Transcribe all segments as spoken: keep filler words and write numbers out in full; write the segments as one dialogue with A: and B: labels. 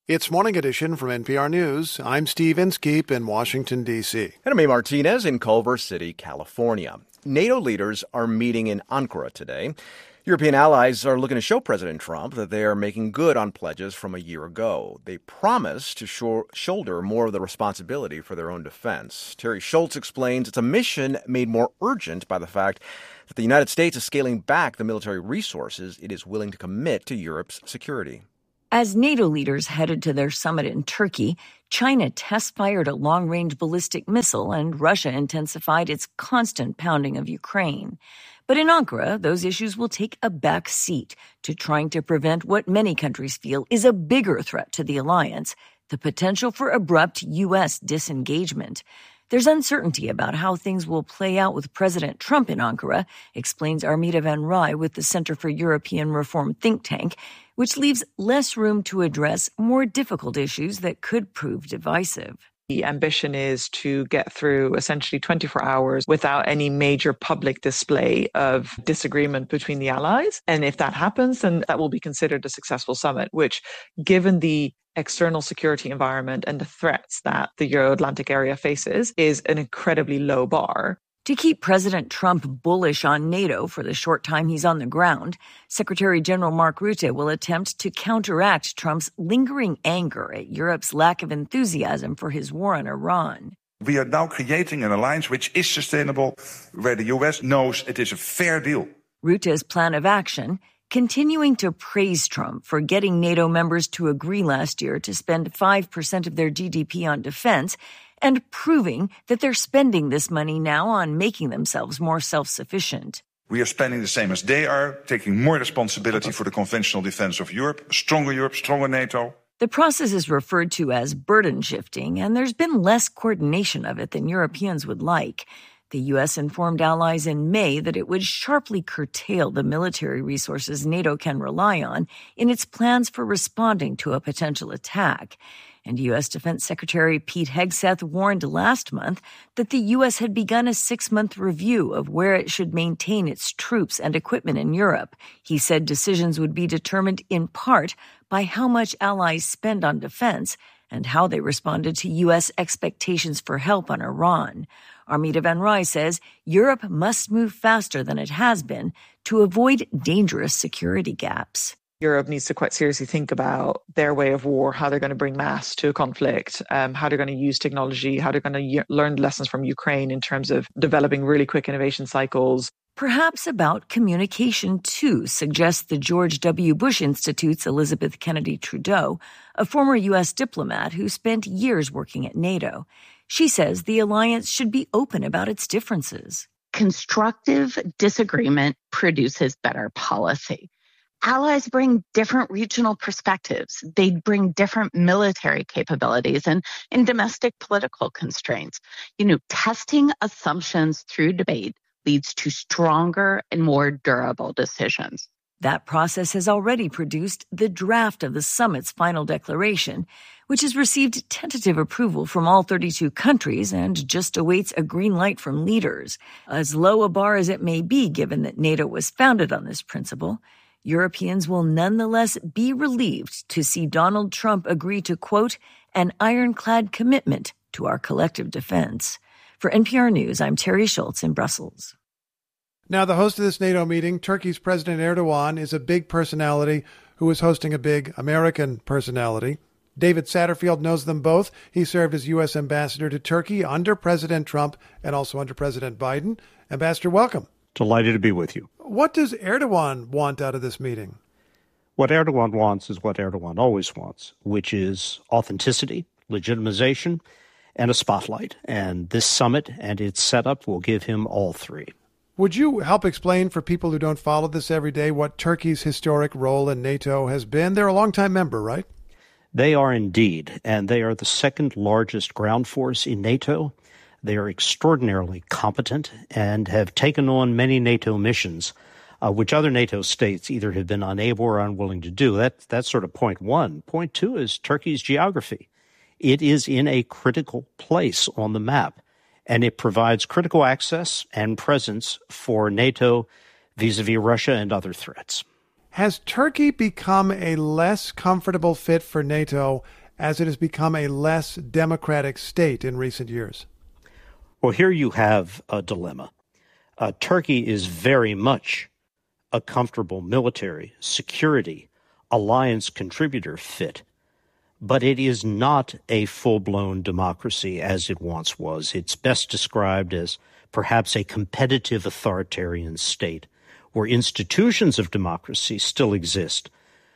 A: It's Morning Edition from N P R News. I'm Steve Inskeep in Washington, D C
B: And I'm A. Martinez in Culver City, California. NATO leaders are meeting in Ankara today. European allies are looking to show President Trump that they are making good on pledges from a year ago. They promise to shor- shoulder more of the responsibility for their own defense. Terry Schultz explains it's a mission made more urgent by the fact that the United States is scaling back the military resources it is willing to commit to Europe's security.
C: As NATO leaders headed to their summit in Turkey, China test-fired a long-range ballistic missile and Russia intensified its constant pounding of Ukraine. But in Ankara, those issues will take a back seat to trying to prevent what many countries feel is a bigger threat to the alliance, the potential for abrupt U S disengagement. There's uncertainty about how things will play out with President Trump in Ankara, explains Armida van Rij with the Center for European Reform think tank, which leaves less room to address more difficult issues that could prove divisive.
D: The ambition is to get through essentially twenty-four hours without any major public display of disagreement between the allies. And if that happens, then that will be considered a successful summit, which, given the external security environment and the threats that the Euro-Atlantic area faces, is an incredibly low bar.
C: To keep President Trump bullish on NATO for the short time he's on the ground, Secretary General Mark Rutte will attempt to counteract Trump's lingering anger at Europe's lack of enthusiasm for his war on Iran.
E: We are now creating an alliance which is sustainable, where the U S knows it is a fair deal.
C: Rutte's plan of action, continuing to praise Trump for getting NATO members to agree last year to spend five percent of their G D P on defense, and proving that they're spending this money now on making themselves more self-sufficient.
E: We are spending the same as they are, taking more responsibility for the conventional defense of Europe, a stronger Europe, stronger NATO.
C: The process is referred to as burden shifting, and there's been less coordination of it than Europeans would like. The U S informed allies in May that it would sharply curtail the military resources NATO can rely on in its plans for responding to a potential attack. And U S Defense Secretary Pete Hegseth warned last month that the U S had begun a six-month review of where it should maintain its troops and equipment in Europe. He said decisions would be determined in part by how much allies spend on defense and how they responded to U S expectations for help on Iran. Armida van Rij says Europe must move faster than it has been to avoid dangerous security gaps.
D: Europe needs to quite seriously think about their way of war, how they're going to bring mass to a conflict, um, how they're going to use technology, how they're going to y- learn lessons from Ukraine in terms of developing really quick innovation cycles.
C: Perhaps about communication, too, suggests the George W. Bush Institute's Elizabeth Kennedy Trudeau, a former U S diplomat who spent years working at NATO. She says the alliance should be open about its differences.
F: Constructive disagreement produces better policy. Allies bring different regional perspectives. They bring different military capabilities and, and domestic political constraints. You know, testing assumptions through debate leads to stronger and more durable decisions.
C: That process has already produced the draft of the summit's final declaration, which has received tentative approval from all thirty-two countries and just awaits a green light from leaders. As low a bar as it may be, given that NATO was founded on this principle, Europeans will nonetheless be relieved to see Donald Trump agree to, quote, an ironclad commitment to our collective defense. For N P R News, I'm Terry Schultz in Brussels.
A: Now, the host of this NATO meeting, Turkey's President Erdogan, is a big personality who is hosting a big American personality. David Satterfield knows them both. He served as U S ambassador to Turkey under President Trump and also under President Biden. Ambassador, welcome.
G: Delighted to be with you.
A: What does Erdogan want out of this meeting?
G: What Erdogan wants is what Erdogan always wants, which is authenticity, legitimization, and a spotlight. And this summit and its setup will give him all three.
A: Would you help explain for people who don't follow this every day what Turkey's historic role in NATO has been? They're a longtime member, right?
G: They are indeed, and they are the second largest ground force in NATO. They are extraordinarily competent and have taken on many NATO missions, uh, which other NATO states either have been unable or unwilling to do. That, that's sort of point one. Point two is Turkey's geography. It is in a critical place on the map, and it provides critical access and presence for NATO vis-a-vis Russia and other threats.
A: Has Turkey become a less comfortable fit for NATO as it has become a less democratic state in recent years?
G: Well, here you have a dilemma. Uh, Turkey is very much a comfortable military, security, alliance contributor fit, but it is not a full-blown democracy as it once was. It's best described as perhaps a competitive authoritarian state where institutions of democracy still exist,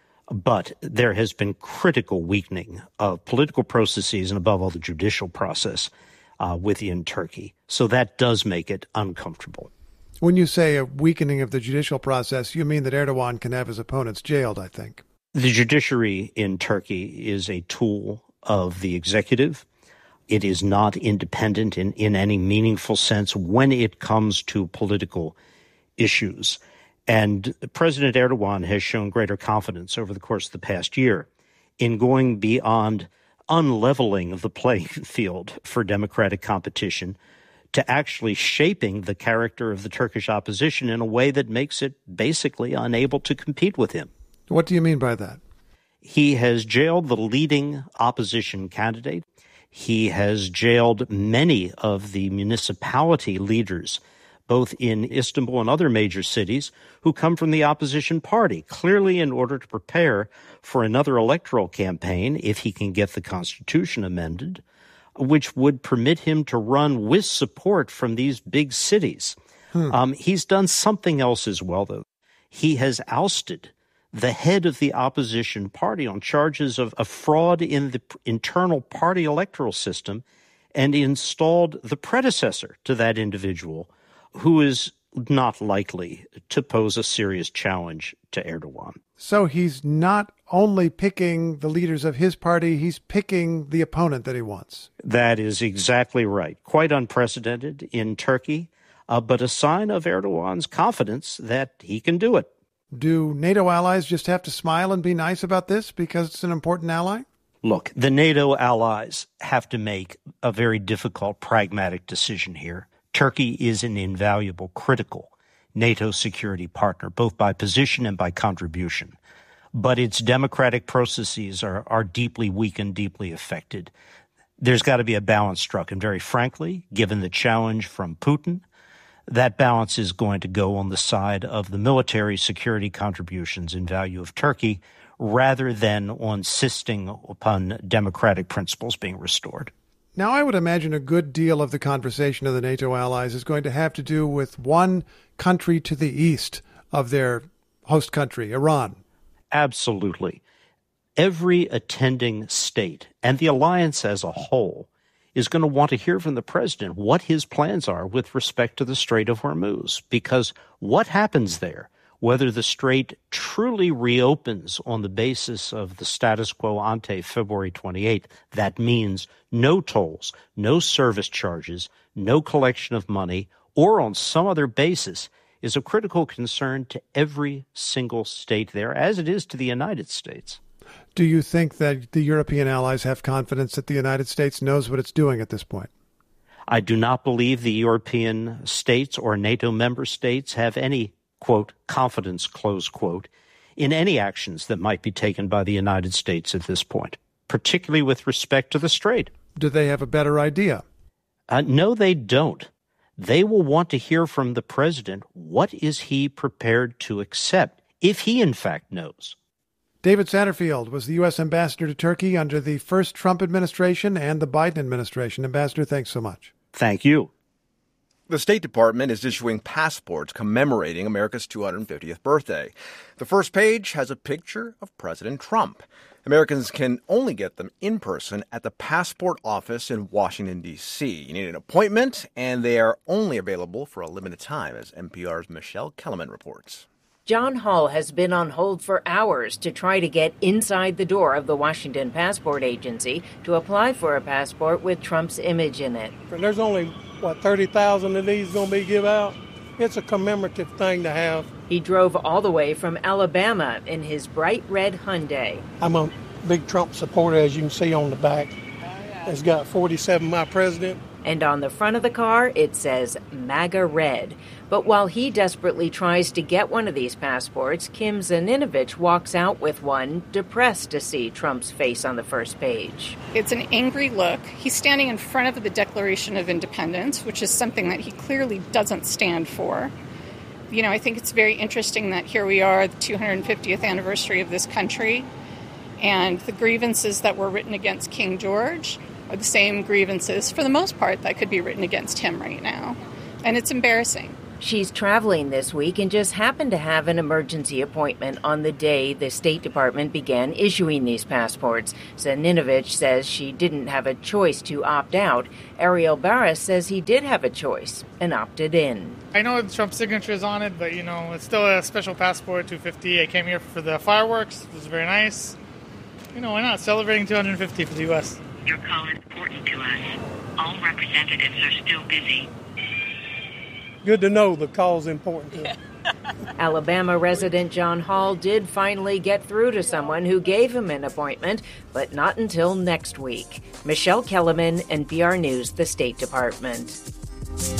G: but there has been critical weakening of political processes and above all the judicial process uh, within Turkey. So that does make it uncomfortable.
A: When you say a weakening of the judicial process, you mean that Erdogan can have his opponents jailed, I think.
G: The judiciary in Turkey is a tool of the executive. It is not independent in, in any meaningful sense when it comes to political issues. And President Erdogan has shown greater confidence over the course of the past year in going beyond unleveling the playing field for democratic competition to actually shaping the character of the Turkish opposition in a way that makes it basically unable to compete with him.
A: What do you mean by that?
G: He has jailed the leading opposition candidate. He has jailed many of the municipality leaders, both in Istanbul and other major cities, who come from the opposition party, clearly in order to prepare for another electoral campaign, if he can get the Constitution amended, which would permit him to run with support from these big cities. Hmm. Um, he's done something else as well, though. He has ousted the head of the opposition party on charges of, of fraud in the internal party electoral system and installed the predecessor to that individual, who is not likely to pose a serious challenge to Erdogan.
A: So he's not only picking the leaders of his party, he's picking the opponent that he wants.
G: That is exactly right. Quite unprecedented in Turkey, uh, but a sign of Erdogan's confidence that he can do it.
A: Do NATO allies just have to smile and be nice about this because it's an important ally?
G: Look, the NATO allies have to make a very difficult, pragmatic decision here. Turkey is an invaluable, critical NATO security partner, both by position and by contribution. But its democratic processes are, are deeply weakened, deeply affected. There's got to be a balance struck. And very frankly, given the challenge from Putin, that balance is going to go on the side of the military security contributions in value of Turkey rather than on insisting upon democratic principles being restored.
A: Now, I would imagine a good deal of the conversation of the NATO allies is going to have to do with one country to the east of their host country, Iran.
G: Absolutely. Every attending state and the alliance as a whole is going to want to hear from the president what his plans are with respect to the Strait of Hormuz, because what happens there, whether the strait truly reopens on the basis of the status quo ante February twenty-eighth, that means no tolls, no service charges, no collection of money, or on some other basis, is a critical concern to every single state there, as it is to the United States.
A: Do you think that the European allies have confidence that the United States knows what it's doing at this point?
G: I do not believe the European states or NATO member states have any, quote, confidence, close quote, in any actions that might be taken by the United States at this point, particularly with respect to the strait.
A: Do they have a better idea?
G: Uh, no, they don't. They will want to hear from the president what is he prepared to accept, if he in fact knows.
A: David Satterfield was the U S ambassador to Turkey under the first Trump administration and the Biden administration. Ambassador, thanks so much.
G: Thank you.
B: The State Department is issuing passports commemorating America's two hundred fiftieth birthday. The first page has a picture of President Trump. Americans can only get them in person at the passport office in Washington, D C You need an appointment, and they are only available for a limited time, as N P R's Michelle Kellerman reports.
H: John Hall has been on hold for hours to try to get inside the door of the Washington Passport Agency to apply for a passport with Trump's image in it.
I: There's only, what, thirty thousand of these going to be given out? It's a commemorative thing to have.
H: He drove all the way from Alabama in his bright red Hyundai.
I: I'm a big Trump supporter, as you can see on the back. It's got forty-seven, my president,
H: And on the front of the car, it says MAGA Red. But while he desperately tries to get one of these passports, Kim Zaninovich walks out with one, depressed to see Trump's face on the first page.
J: It's an angry look. He's standing in front of the Declaration of Independence, which is something that he clearly doesn't stand for. You know, I think it's very interesting that here we are, the two hundred fiftieth anniversary of this country, and the grievances that were written against King George are the same grievances, for the most part, that could be written against him right now. And it's embarrassing.
H: She's traveling this week and just happened to have an emergency appointment on the day the State Department began issuing these passports. Zaninovich says she didn't have a choice to opt out. Ariel Barras says he did have a choice and opted in.
K: I know Trump's signature is on it, but, you know, it's still a special passport, two hundred fifty. I came here for the fireworks. It was very nice. You know, why not? Celebrating two hundred fifty for the U S
L: Your call is important to us. All representatives are still busy.
I: Good to know the call's important to us.
H: Alabama resident John Hall did finally get through to someone who gave him an appointment, but not until next week. Michelle Kellerman, N P R News, the State Department.